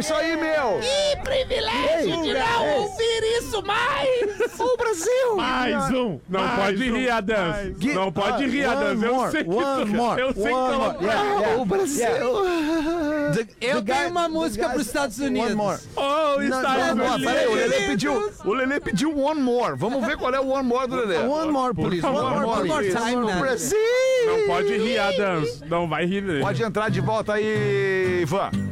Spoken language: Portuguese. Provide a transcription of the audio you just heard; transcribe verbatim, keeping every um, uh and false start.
isso aí, meu! Que privilégio de não ouvir isso mais! O Brasil! Mais um! Não Mais pode um. rir, Adams! Mais. Não pode rir, Adams! Eu more, sei que one tu... more, Eu sei que one tu... more. Yeah, yeah. O Brasil. The- Eu the tenho guy- uma the música guys- pros Estados One Unidos. more. Oh, Não, Estados não, não, peraí, o Lelê Unidos! pediu, o Lelê pediu one more. Vamos ver qual é o one more do Lelê. One more, Por please. favor, One more, one more, please. please. Time, No né? Brasil! Não pode rir, Adams! Não vai rir. Pode entrar de volta aí, Ivan.